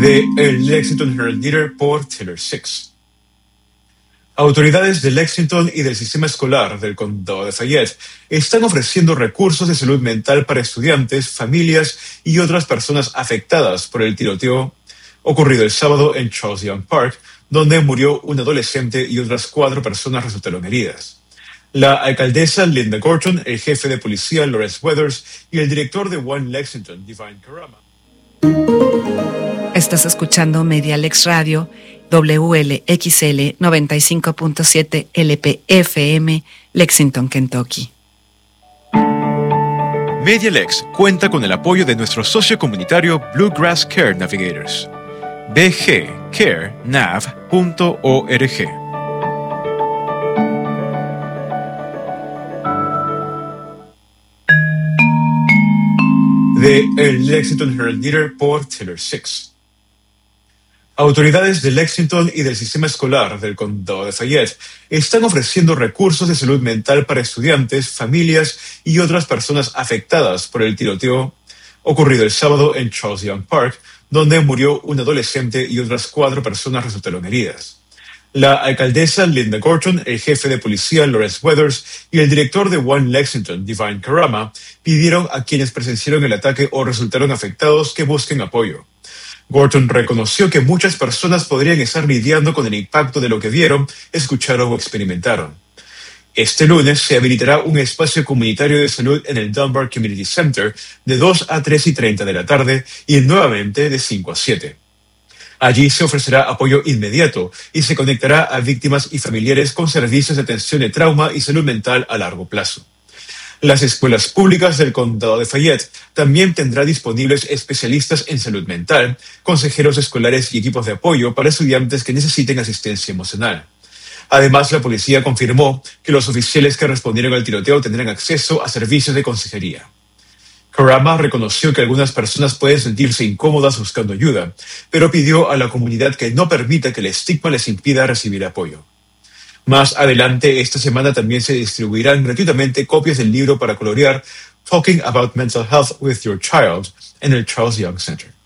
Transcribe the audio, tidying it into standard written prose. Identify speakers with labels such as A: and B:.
A: de El Lexington Herald Leader por Taylor Six. Autoridades de Lexington y del sistema escolar del condado de Fayette están ofreciendo recursos de salud mental para estudiantes, familias y otras personas afectadas por el tiroteo ocurrido el sábado en Charles Young Park, donde murió un adolescente y otras 4 personas resultaron heridas. La alcaldesa Linda Gorton, el jefe de policía Lawrence Weathers y el director de One Lexington, Divine Karama.
B: Estás escuchando Medialex Radio, WLXL 95.7 LPFM, Lexington, Kentucky.
A: Medialex cuenta con el apoyo de nuestro socio comunitario Bluegrass Care Navigators. bgcarenav.org. De El Lexington Herald Leader por Taylor Six. Autoridades de Lexington y del sistema escolar del condado de Fayette están ofreciendo recursos de salud mental para estudiantes, familias y otras personas afectadas por el tiroteo ocurrido el sábado en Charles Young Park, donde murió un adolescente y otras 4 personas resultaron heridas. La alcaldesa Linda Gorton, el jefe de policía Lawrence Weathers y el director de One Lexington, Divine Karama, pidieron a quienes presenciaron el ataque o resultaron afectados que busquen apoyo. Gorton reconoció que muchas personas podrían estar lidiando con el impacto de lo que vieron, escucharon o experimentaron. Este lunes se habilitará un espacio comunitario de salud en el Dunbar Community Center de 2 a 3:30 de la tarde y nuevamente de 5 a 7. Allí se ofrecerá apoyo inmediato y se conectará a víctimas y familiares con servicios de atención de trauma y salud mental a largo plazo. Las escuelas públicas del condado de Fayette también tendrán disponibles especialistas en salud mental, consejeros escolares y equipos de apoyo para estudiantes que necesiten asistencia emocional. Además, la policía confirmó que los oficiales que respondieron al tiroteo tendrán acceso a servicios de consejería. Karama reconoció que algunas personas pueden sentirse incómodas buscando ayuda, pero pidió a la comunidad que no permita que el estigma les impida recibir apoyo. Más adelante esta semana también se distribuirán gratuitamente copias del libro para colorear Talking About Mental Health with Your Child en el Charles Young Center.